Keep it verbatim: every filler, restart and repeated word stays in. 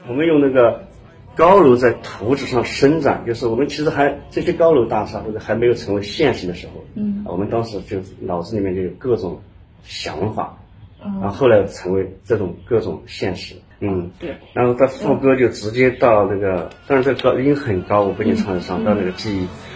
我们用那个高楼在图纸上伸展，就是我们其实还这些高楼大厦或者还没有成为现实的时候，嗯，我们当时就脑子里面就有各种想法，嗯，然后后来成为这种各种现实，嗯，对。然后在副歌就直接到那个，当然这高音很高，我不仅唱得上，到那个记忆。